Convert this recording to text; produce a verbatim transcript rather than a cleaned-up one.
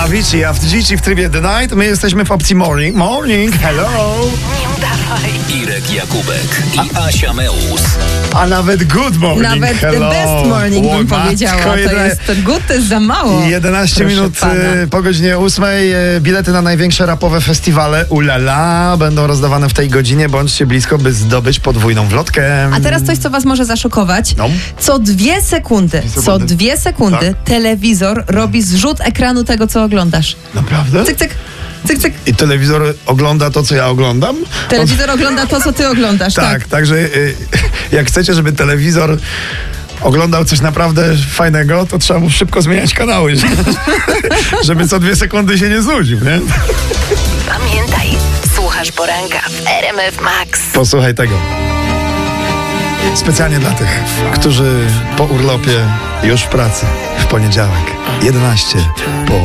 Avicii, Avicii w trybie The Night. My jesteśmy w opcji Morning. Morning, hello! Nie udawaj. Irek Jakubek i Asia Meus. A nawet good morning, Nawet hello! the best morning O, bym matko, powiedziała. To jedna- jest good, to jest za mało. jedenaście Proszę minut pana. y, po godzinie ósmej. y, Bilety na największe rapowe festiwale Ulala będą rozdawane w tej godzinie. Bądźcie blisko, by zdobyć podwójną wlotkę. A teraz coś, co was może zaszokować. No. Co dwie sekundy, co sekundy. dwie sekundy Tak. telewizor robi zrzut ekranu tego, co oglądasz. Naprawdę? Cyk, cyk, cyk, cyk. I telewizor ogląda to, co ja oglądam? Telewizor ogląda to, co ty oglądasz, tak. Tak, także y, jak chcecie, żeby telewizor oglądał coś naprawdę fajnego, to trzeba mu szybko zmieniać kanały, żeby co dwie sekundy się nie znudził, nie? Pamiętaj, słuchasz poranka w R M F Max. Posłuchaj tego. Specjalnie dla tych, którzy po urlopie już w pracy w poniedziałek. jedenaście po